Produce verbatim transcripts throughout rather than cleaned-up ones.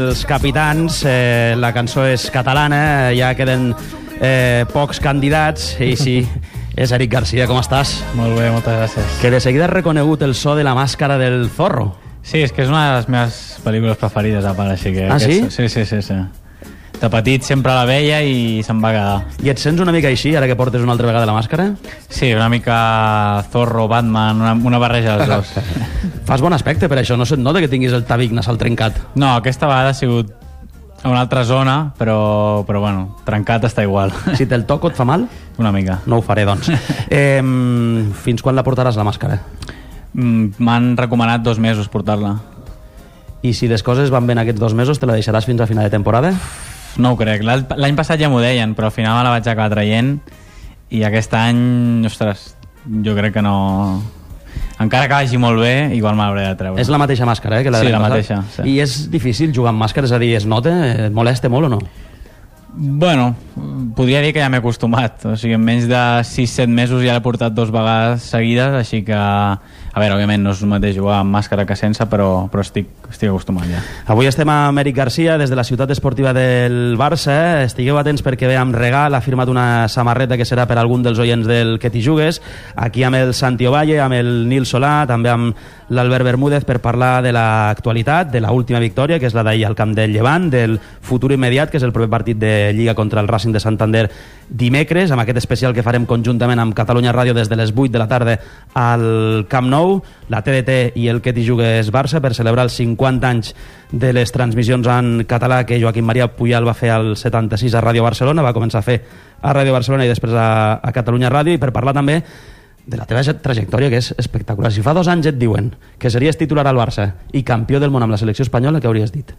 dels capitans. Eh, la cançó és catalana, ja queden eh, pocs candidats. I sí, és Eric Garcia, com estàs? Molt bé, moltes gràcies. Que de seguida has reconegut el so de la màscara del Zorro. Sí, és que és una de les meves pel·lícules preferides, a part, així que... Ah, sí? Aquest, sí, sí, sí, sí. De petit sempre la veia i se'm va quedar. I et sents una mica així, ara que portes una altra vegada la màscara? Sí, una mica Zorro, Batman, una, una barreja dels dos. Fas bon aspecte per això, no se't nota que tinguis el tabic nasal trencat. No, aquesta vegada ha sigut a una altra zona, però, però bueno, trencat està igual. Si te'l toco et fa mal? Una mica. No ho faré, doncs. Eh, fins quan la portaràs, la màscara? Mm, M'han recomanat dos mesos portar-la. I si les coses van bé en aquests dos mesos, te la deixaràs fins a final de temporada? No ho crec. L'any passat ja m'ho deien, però al final me la vaig acabar traient i aquest any, ostres, jo crec que no... Encara que vagi molt bé, igual me l'hauré de treure. És la mateixa màscara, eh? Que la sí, la passat. mateixa. Sí. I és difícil jugar amb màscara? És a dir, es nota? Et molesta molt o no? Bueno, podria dir que ja m'he acostumat. O sigui, en menys de sis set mesos ja l'he portat dos vegades seguides, així que... A veure, òbviament no és el mateix jugar amb màscara que sense, però, però estic, estic acostumat ja. Avui estem amb Eric Garcia des de la ciutat esportiva del Barça. Estigueu atents perquè ve amb regal, ha firmat una samarreta que serà per algun dels oients del Que t'hi jugues. Aquí amb el Santi Ovalle, amb el Nil Solà, també amb l'Albert Bermúdez per parlar de l'actualitat, de l'última victòria, que és la d'ahir al camp del Llevant, del futur immediat, que és el proper partit de Lliga contra el Racing de Santander dimecres, amb aquest especial que farem conjuntament amb Catalunya Ràdio des de les vuit de la tarda al Camp Nou, la T D T i el Que t'hi jugues Barça, per celebrar els cinquanta anys de les transmissions en català que Joaquim Maria Puyal va fer al setanta-sis a Ràdio Barcelona, va començar a fer a Ràdio Barcelona i després a, a Catalunya Ràdio, i per parlar també de la teva trajectòria, que és espectacular. Si fa dos anys et diuen que series titular al Barça i campió del món amb la selecció espanyola, què hauries dit?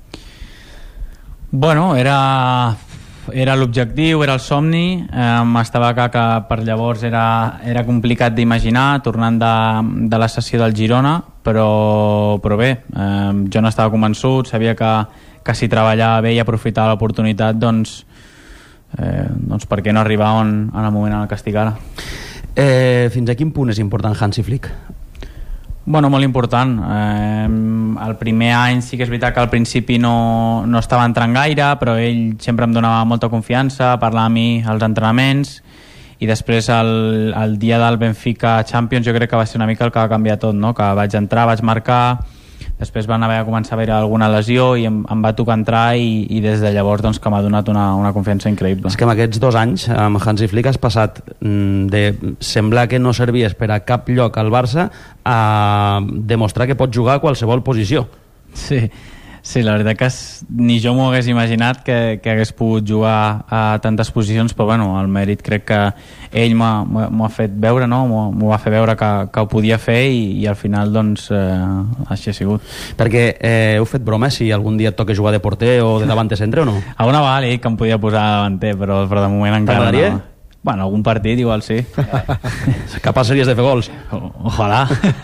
Bueno, era... era l'objectiu, era el somni, eh, estava clar que per llavors era, era complicat d'imaginar, tornant de, de la sessió del Girona, però, però bé, eh, jo no estava convençut, sabia que, que si treballava bé i aprofitava l'oportunitat, doncs, eh, doncs per què no arribar on, en el moment en el que estic ara. Eh, fins a quin punt és important Hansi Flick? Bueno, molt important. Eh, el primer any sí que és veritat que al principi no, no estava entrant gaire, però ell sempre em donava molta confiança, parlava amb mi als entrenaments, i després el, el dia del Benfica Champions jo crec que va ser una mica el que va canviar tot, no? Que vaig entrar, vaig marcar, després van haver de començar a haver alguna lesió i em, em va tocar entrar, i, i des de llavors doncs, que m'ha donat una, una confiança increïble. És que en aquests dos anys amb Hansi Flick has passat de semblar que no servies per a cap lloc al Barça a demostrar que pots jugar a qualsevol posició. Sí, sí, la veritat que es, ni jo m'ho hagués imaginat que, que hagués pogut jugar a tantes posicions, però bueno, el mèrit crec que ell m'ho ha fet veure, no? M'ho va fer veure que, que ho podia fer, i, i al final doncs eh, així ha sigut. Perquè eh, heu fet broma si algun dia et toca jugar de porter o de davanter centre o no? Alguna vegada li he dit que em podia posar davanter, però, però de moment encara no. Bueno, algun partit igual sí. Capaç series de fer gols? O, ojalà.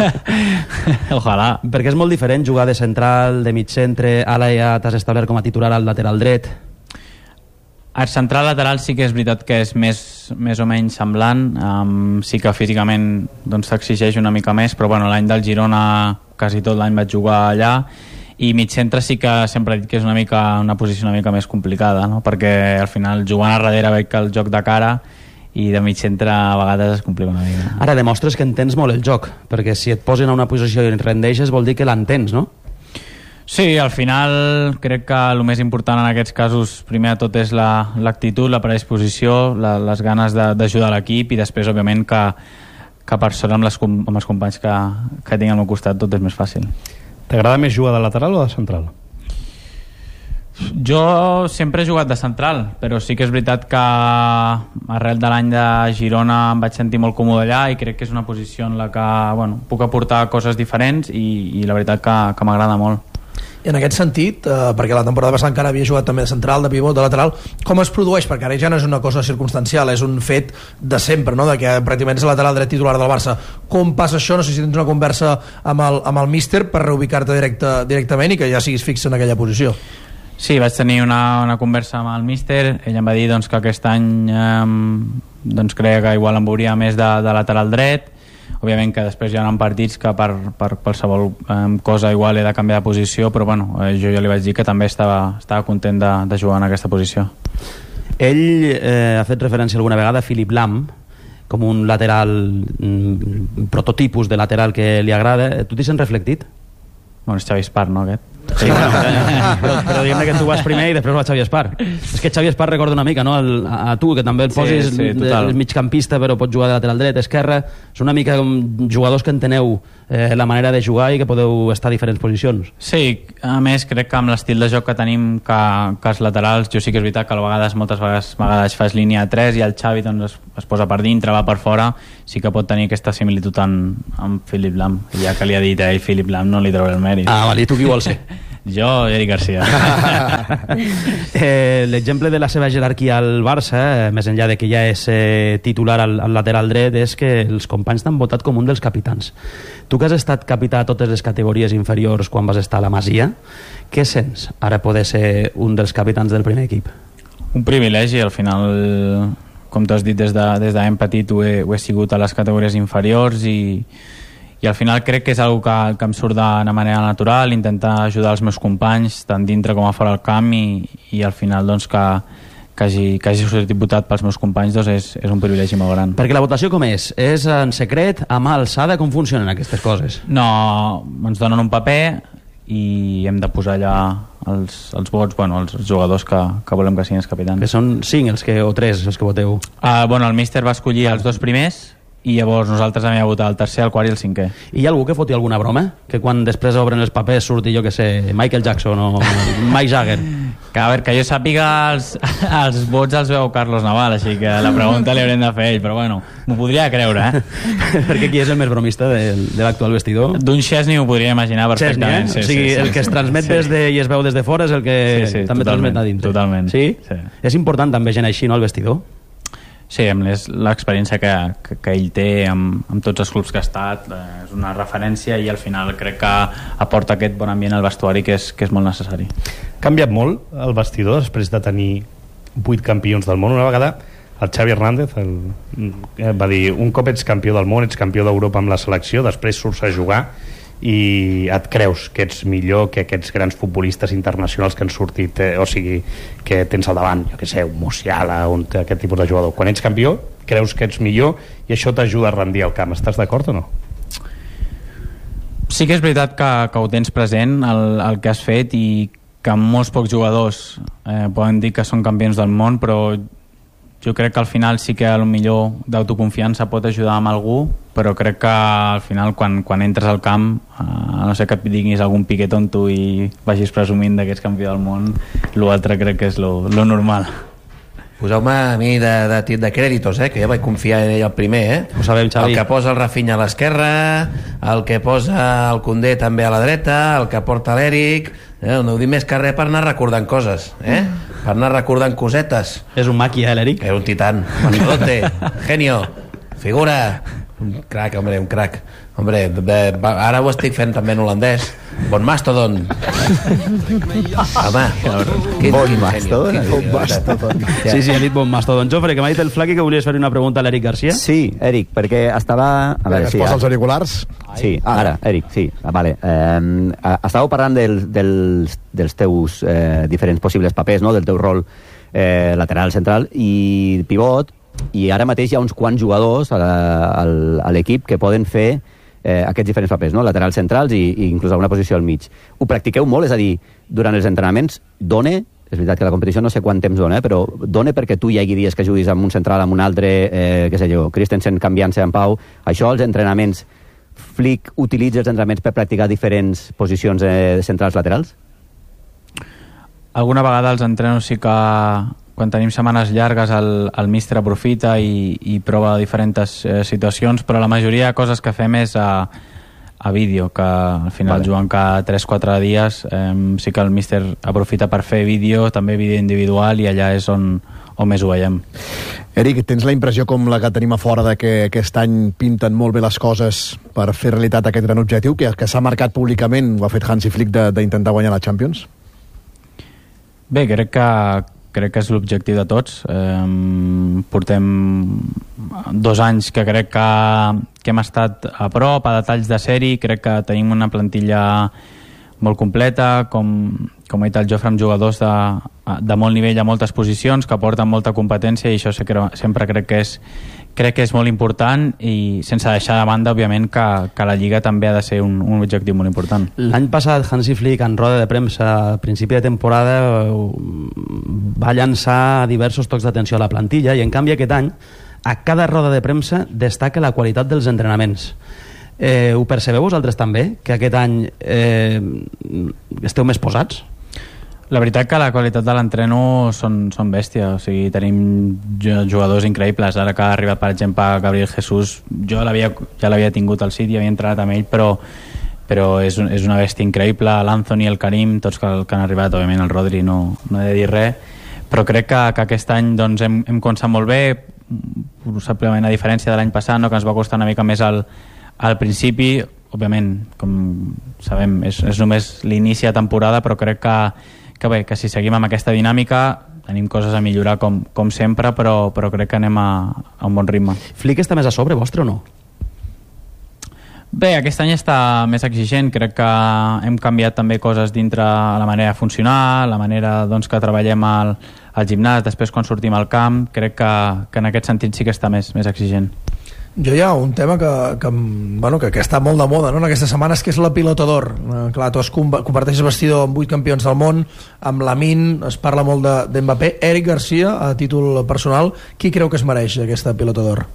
Ojalà. Perquè és molt diferent jugar de central, de mig centre, ara ja t'has establert com a titular al lateral dret. El central lateral sí que és veritat que és més, més o menys semblant, um, sí que físicament doncs, s'exigeix una mica més, però bueno, l'any del Girona quasi tot l'any vaig jugar allà, i mig centre sí que sempre he dit que és una, mica, una posició una mica més complicada, no? Perquè al final jugant a darrere veig que el joc de cara i de mig centre a vegades es complica una mica. Ara demostres que entens molt el joc, perquè si et posen a una posició i et rendeixes vol dir que l'entens, no? Sí, al final crec que el més important en aquests casos primer de tot és l'actitud, la, la predisposició, la, les ganes d'ajudar l'equip, i després òbviament que, que per sort amb, les, amb els companys que, que tinc al meu costat tot és més fàcil. T'agrada més jugar de lateral o de central? Jo sempre he jugat de central, però sí que és veritat que arrel de l'any de Girona em vaig sentir molt còmode allà, i crec que és una posició en la que bueno, puc aportar coses diferents, i, i la veritat que, que m'agrada molt. I en aquest sentit, eh, perquè la temporada passada encara havia jugat també de central, de pivot, de lateral, com es produeix? Perquè ara ja no és una cosa circumstancial, és un fet de sempre, no? De que pràcticament és lateral dret titular del Barça. Com passa això? No sé si tens una conversa amb el, amb el míster per reubicar-te directe, directament i que ja siguis fix en aquella posició. Sí, vaig tenir una, una conversa amb el míster, ell em va dir doncs, que aquest any eh, doncs creia que igual em veuria més de, de lateral dret, òbviament que després hi ha partits que per, per qualsevol eh, cosa igual he de canviar de posició, però bueno, eh, jo ja li vaig dir que també estava, estava content de, de jugar en aquesta posició. Ell eh, ha fet referència alguna vegada a Philipp Lahm com un lateral mm, prototipus de lateral que li agrada. Tu t'hi sents reflectit? Bueno, és Xavi Espar, no, aquest? Sí, bueno, però, però diguem que tu vas primer i després va Xavi Espar. És que Xavi Espar recorda una mica, no? El, a, a tu, que també et posis sí, sí, de, migcampista, però pots jugar de lateral dret, esquerra. És una mica com jugadors que enteneu eh, la manera de jugar i que podeu estar a diferents posicions. Sí, a més crec que amb l'estil de joc que tenim que, que els laterals, jo sí que és veritat que a vegades, moltes vegades, vegades fas línia tres i el Xavi doncs, es, es posa per dintre, va per fora, sí que pot tenir aquesta similitud en, amb Philipp Lahm. Ja que li ha dit a ell Philipp Lahm, no li trauré el mèrit. Ah, vale, i tu qui vols ser? Jo, Eric Garcia. eh, L'exemple de la seva jerarquia al Barça, eh, més enllà de que ja és eh, titular al, al lateral dret, és que els companys t'han votat com un dels capitans. Tu que has estat capità a totes les categories inferiors quan vas estar a la Masia, què sents ara poder ser un dels capitans del primer equip? Un privilegi, al final, com tu has dit, des de, des de ben petit ho he, ho he sigut a les categories inferiors i i al final crec que és una que, que em surt d'una manera natural, intentar ajudar els meus companys tant dintre com a fora del camp i, i al final doncs que, que, hagi, que hagi sortit votat pels meus companys doncs és, és un privilegi molt gran. Perquè la votació com és? És en secret, a mà alçada? Com funcionen aquestes coses? No, ens donen un paper i hem de posar allà els, els vots, bueno, els jugadors que, que volem que siguin els capitans. Que són cinc els que, o tres els que voteu? Uh, bueno, el míster va escollir els dos primers i llavors nosaltres hem de votar el tercer, el quart i el cinquè. I hi ha algú que foti alguna broma? Que quan després obren els papers surti, jo que sé, Michael Jackson o Mike Jagger? Que a veure, que jo sàpiga els, els vots els veu Carlos Naval, així que la pregunta li haurem de fer ell, però bueno, m'ho podria creure, eh? Perquè qui és el més bromista de, de l'actual vestidor? D'un Chesney m'ho podria imaginar perfectament. Chesney, eh? Sí, o sigui, sí, sí, el que sí, es transmet sí. des de i es veu des de fora és el que sí, sí, també transmet a dintre. Totalment. Sí? Sí. És important també gent així, no, al vestidor? Sí, amb l'experiència que, que, que ell té amb, amb tots els clubs que ha estat, eh, és una referència i al final crec que aporta aquest bon ambient al vestuari que és, que és molt necessari. Ha canviat molt el vestidor després de tenir vuit campions del món. Una vegada el Xavi Hernández el, va dir, un cop ets campió del món, ets campió d'Europa amb la selecció, després surts a jugar i et creus que ets millor que aquests grans futbolistes internacionals que han sortit, eh, o sigui, que tens al davant, jo que sé, un Musiala, un, aquest tipus de jugador. Quan ets campió, creus que ets millor i això t'ajuda a rendir al camp. Estàs d'acord o no? Sí que és veritat que, que ho tens present, el, el que has fet, i que molts pocs jugadors eh, poden dir que són campions del món, però jo crec que al final sí que a lo millor d'autoconfiança pot ajudar amb algú, però crec que al final quan, quan entres al camp, a no ser que et diguis algun piqué tonto i vagis presumint que ets campió del món, l'altre crec que és lo, lo normal. Poseu-me a mi de, de, de crèditos, eh? Que jo vaig confiar en ell el primer, eh? Ho sabem, Xavi. El que posa el Rafinha a l'esquerra, el que posa el Koundé també a la dreta, el que porta l'Eric, eh? No ho dic més que res per anar recordant coses, eh? Per anar recordant cosetes. És un maqui, eh, l'Eric? És un titán, mastodote, genio, figura, un crac, hombre, un crac. Hombre, de, de, ara ho estic fent també en holandès. Bon mastodon. Home, quin, bon quin mastodon. genio, Bon mastodon. Sí, sí, ha dit bon mastodon. Jofre, que m'ha dit el Flaqui que volies fer una pregunta a l'Eric Garcia. Sí, Eric, perquè estava... A veure, es sí, posa ara. els auriculars. Sí, ara, Eric, sí. Ah, vale. Eh, estàveu parlant del, dels, dels teus eh, diferents possibles papers, no? Del teu rol eh, lateral, central i pivot, i ara mateix hi ha uns quants jugadors a, a, a l'equip que poden fer eh, aquests diferents papers, no? Laterals, centrals i, i inclús alguna posició al mig. Ho practiqueu molt? És a dir, durant els entrenaments dona, és veritat que la competició no sé quant temps dona, eh, però dona perquè tu hi hagi dies que juguis amb un central, amb un altre, eh, què sé jo, Christensen canviant-se amb Pau. Això, els entrenaments, Flick utilitza els entrenaments per practicar diferents posicions eh, centrals laterals? Alguna vegada els entrenos sí que quan tenim setmanes llargues el, el míster aprofita i, i prova diferents eh, situacions, però la majoria de coses que fem és a, a vídeo, que al final vale. Jugant cada tres quatre dies eh, sí que el míster aprofita per fer vídeo, també vídeo individual, i allà és on, on més ho veiem. Eric, tens la impressió com la que tenim a fora de que aquest any pinten molt bé les coses per fer realitat aquest gran objectiu que, que s'ha marcat públicament, ho ha fet Hansi Flick, d'intentar guanyar la Champions? Bé, crec que, crec que és l'objectiu de tots. Eh, portem dos anys que crec que, que hem estat a prop, a detalls de sèrie. Crec que tenim una plantilla molt completa, com, com ha dit el Jofre, amb jugadors de, de molt nivell a moltes posicions, que aporten molta competència, i això sempre crec que és crec que és molt important, i sense deixar de banda, òbviament, que, que la Lliga també ha de ser un, un objectiu molt important. L'any passat Hansi Flick, en roda de premsa a principi de temporada, va llançar diversos tocs d'atenció a la plantilla, i en canvi aquest any a cada roda de premsa destaca la qualitat dels entrenaments. Eh, ho percebeu vosaltres també, que aquest any eh, esteu més posats? La veritat que la qualitat de l'entreno són, són bèstia, o sigui, tenim jugadors increïbles. Ara que ha arribat, per exemple, Gabriel Jesús, jo ja l'havia tingut al City, havia entrenat amb ell, però, però és, un, és una bèstia increïble. L'Anthony, el Karim, tots que, que han arribat, òbviament el Rodri no, no he de dir res, però crec que, que aquest any doncs, hem, hem començat molt bé, possiblement a diferència de l'any passat, no, que ens va costar una mica més al, al principi. Òbviament, com sabem, és, és només l'inici de temporada, però crec que que bé, que si seguim amb aquesta dinàmica tenim coses a millorar com, com sempre, però, però crec que anem a, a un bon ritme. Flick està més a sobre vostre o no? Bé, aquest any està més exigent. Crec que hem canviat també coses dintre la manera de funcionar, la manera doncs, que treballem al, al gimnàs, després quan sortim al camp. Crec que, que en aquest sentit sí que està més, més exigent. Jo hi ha un tema que, que, bueno, que, que està molt de moda, no?, en aquestes setmanes, que és la Pilota d'Or. Eh, clar, tu es comparteixes vestidor amb vuit campions del món, amb Lamine, es parla molt de, d'Mbappé. Eric Garcia, a títol personal, qui creu que es mereix aquesta Pilota d'Or?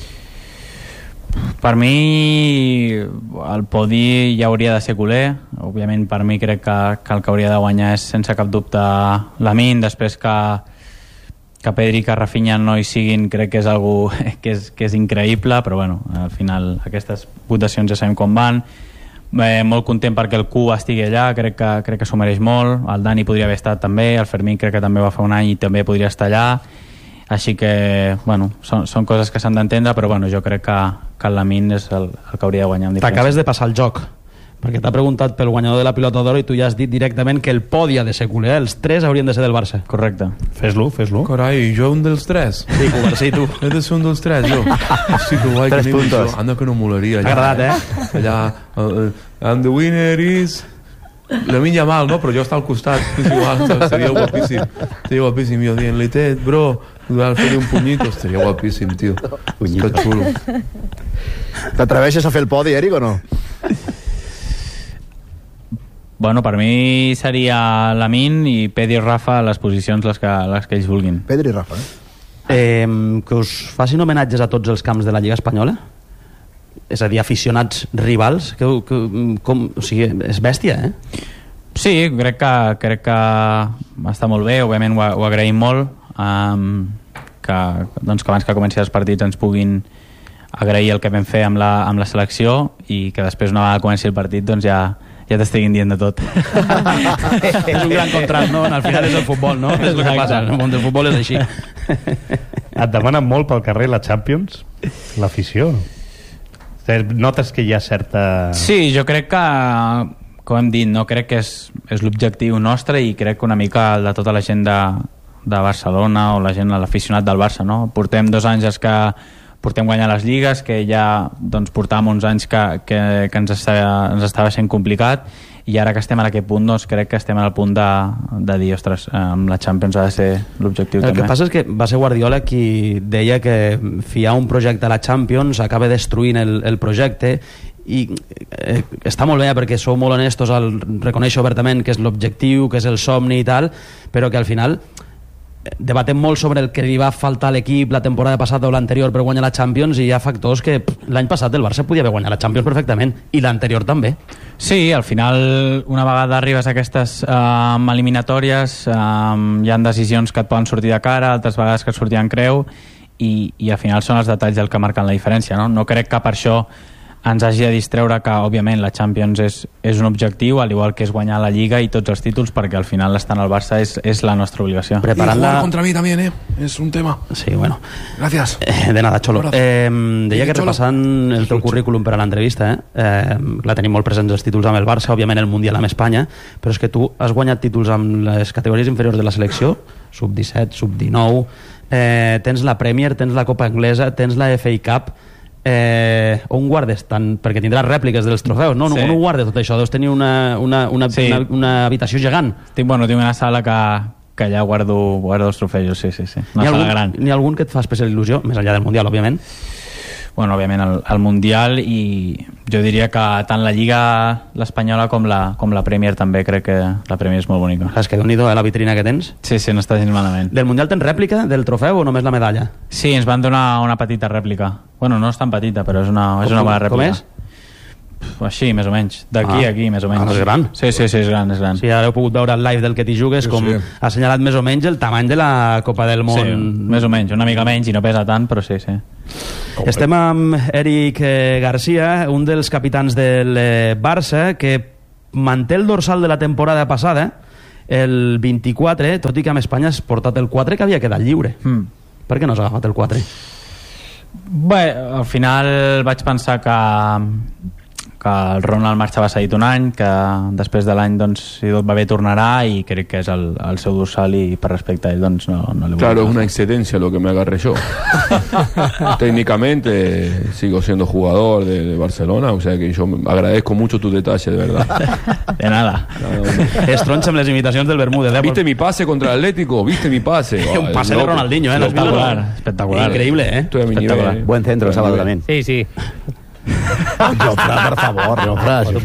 Per mi el podi ja hauria de ser culer. Òbviament per mi crec que, que el que hauria de guanyar és sense cap dubte Lamine. Després que que Pedri i que Rafinha no hi siguin, crec que és algo que és, que és increïble, però bueno, al final aquestes votacions ja sabem com van. Eh, molt content perquè el Q estigui allà, crec que, crec que s'ho mereix molt. El Dani podria haver estat també, el Fermín crec que també va fa un any i també podria estar allà, així que bueno, són, són coses que s'han d'entendre, però bueno, jo crec que, que el Lamine és el, el que hauria de guanyar amb diferència. T'acabes de passar el joc, perquè t'ha preguntat pel guanyador de la Pilota d'Or i tu ja has dit directament que el podi ha de ser culer, els tres haurien de ser del Barça. Correcte. Fes-lo, fes-lo. Carai, jo un dels tres? Sí, Cubar, sí, tu. He de ser un dels tres, jo. Sí, que guai, tres que puntos. Això. Anda que no molaria. T'ha agradat, eh? Allà, uh, and the winner is... Lamine Yamal, no? Però jo està al costat. És igual, seria guapíssim. Seria guapíssim. Jo dient-li, Ted, bro, al fer-li un punyito. Estaria guapíssim, tio. Que xulo. T'atreveixes a fer el podi, Eric, o no? Bueno, per mi seria Lamine i Pedri i Rafa a les posicions les que, les que ells vulguin. Pedri i Rafa, eh? eh? Que us facin homenatges a tots els camps de la Lliga Espanyola? És a dir, aficionats rivals? Que, que, com, o sigui, és bèstia, eh? Sí, crec que, crec que està molt bé, òbviament ho, ho agraïm molt, um, que, doncs, que abans que comenci els partits ens puguin agrair el que vam fer amb la, amb la selecció, i que després una vegada comenci el partit doncs ja ja t'estiguin dient de tot. És un gran contrast, no? Al final és el futbol, no? És el que passa, el món del futbol és així. Et demanen molt pel carrer la Champions? L'afició? Notes que hi ha certa... Sí, jo crec que, com hem dit, no crec que és, és l'objectiu nostre, i crec que una mica el de tota la gent de, de Barcelona, o la gent, l'aficionat del Barça, no? Portem dos anys els que portem guanyant les lligues, que ja doncs, portàvem uns anys que, que, que ens, estava, ens estava sent complicat, i ara que estem en aquest punt, doncs crec que estem al punt de, de dir, ostres, amb la Champions ha de ser l'objectiu el també. El que passa és que va ser Guardiola qui deia que fiar un projecte a la Champions acaba destruint el, el projecte, i eh, està molt bé perquè sou molt honestos al reconèixer obertament que és l'objectiu, que és el somni i tal, però que al final debatem molt sobre el que li va faltar a l'equip la temporada passada o l'anterior per guanyar la Champions, i hi ha factors que pff, l'any passat el Barça podia haver guanyat la Champions perfectament, i l'anterior també. Sí, al final una vegada arribes a aquestes um, eliminatòries, um, hi ha decisions que et poden sortir de cara, altres vegades que et sortien creu, i, i al final són els detalls el que marquen la diferència, no? No crec que per això ens hagi de distreure que, òbviament, la Champions és, és un objectiu, al igual que és guanyar la Lliga i tots els títols, perquè al final estar al Barça és, és la nostra obligació. Preparant la... contra mi també, eh? És un tema. Sí, bueno. Gràcies. Eh, de nada, Xolo. Eh, deia que repassant el teu currículum per a l'entrevista, eh, eh, la tenim molt presents els títols amb el Barça, òbviament el Mundial amb Espanya, però és que tu has guanyat títols amb les categories inferiors de la selecció, sub disset, sub dinou, eh, tens la Premier, tens la Copa Anglesa, tens la F A Cup, eh, on guardes tant? Perquè tindràs rèpliques dels trofeus, no? Sí. On ho guardes tot això? Deus tenir una, una, una, sí. una, una habitació gegant. Tinc, bueno, tinc una sala que, que allà guardo, guardo els trofeus, sí, sí, sí. Una sala algun, gran. N'hi ha algun que et fa especial il·lusió, més enllà del Mundial, òbviament? Bueno, òbviament el, el Mundial, i jo diria que tant la Lliga l'espanyola com la, com la Premier també crec que la Premier és molt bonica. És que Déu-n'hi-do, eh, la vitrina que tens. Sí, sí, no està gens malament. Del Mundial tens rèplica del trofeu o només la medalla? Sí, ens van donar una petita rèplica. Bueno, no és tan petita, però és una, és una bona rèplica. Com és? Així, més o menys. D'aquí ah. a aquí, més o menys. Ah, és gran. Sí, sí, sí, és gran, és gran. Sí, ara heu pogut veure el live del que t'hi jugues, sí, com sí. ha assenyalat més o menys el tamany de la Copa del Món. Sí, més o menys, una mica menys i no pesa tant, però sí, sí. Com Estem amb Eric eh, Garcia, un dels capitans del eh, Barça, que manté el dorsal de la temporada passada, el vint-i-quatre, tot i que amb Espanya has portat el quatre que havia quedat lliure. Mm. Per què no has agafat el quatre? Bé, al final vaig pensar que que el Ronald marxava cedit un any, que després de l'any, doncs, si tot va bé, tornarà, i crec que és el, el seu dorsal, i per respecte a ell, doncs, no, no le voy. Claro, es una excedencia lo que me agarré yo. Técnicamente sigo siendo jugador de, de Barcelona, o sea que yo agradezco mucho tu detalle, de verdad. De nada. No, es troncha amb les imitacions del Bermúdez. Eh? ¿Viste mi pase contra el Atlético? ¿Viste mi pase? Oh, un pase de Ronaldinho, ¿eh? Espectacular, espectacular. Increíble, ¿eh? Estoy a mi espectacular. nivel, ¿eh? Buen centro, Salvador, también. Sí, sí. Jofre, per favor, Jofre.